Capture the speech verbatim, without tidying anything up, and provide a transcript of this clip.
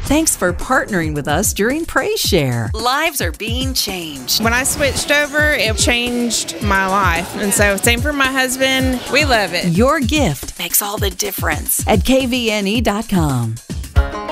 Thanks for partnering with us during Praise Share. Lives are being changed. When I switched over, it changed my life. And so same for my husband. We love it. Your gift makes all the difference at K V N E dot com.